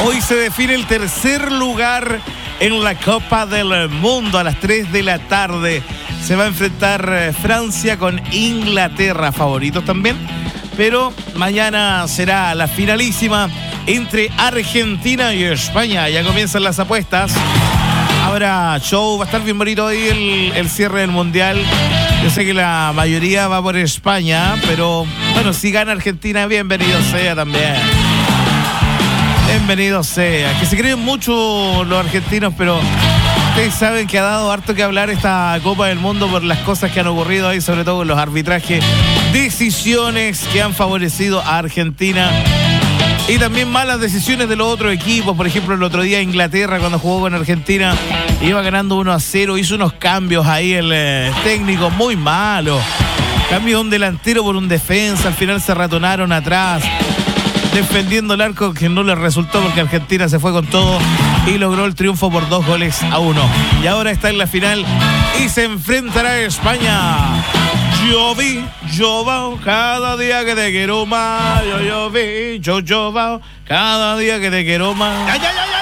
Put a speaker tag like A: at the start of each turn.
A: Hoy se define el tercer lugar en la Copa del Mundo a las 3 de la tarde. Se va a enfrentar Francia con Inglaterra, favoritos también. Pero mañana será la finalísima entre Argentina y España. Ya comienzan las apuestas. Habrá show, va a estar bien bonito ahí el cierre del Mundial. Yo sé que la mayoría va por España, pero bueno, si gana Argentina, bienvenido sea también. Bienvenido sea. Que se creen mucho los argentinos, pero ustedes saben que ha dado harto que hablar esta Copa del Mundo por las cosas que han ocurrido ahí, sobre todo con los arbitrajes, decisiones que han favorecido a Argentina y también malas decisiones de los otros equipos. Por ejemplo, el otro día Inglaterra, cuando jugó con Argentina, iba ganando 1-0, hizo unos cambios ahí el técnico muy malos. Cambió un delantero por un defensa, al final se ratonaron atrás, defendiendo el arco, que no les resultó porque Argentina se fue con todo y logró el triunfo por 2-1. Y ahora está en la final y se enfrentará a España. Yo va, cada día que te quiero más. Yo vi, yo va, cada día que te quiero más.
B: Ya.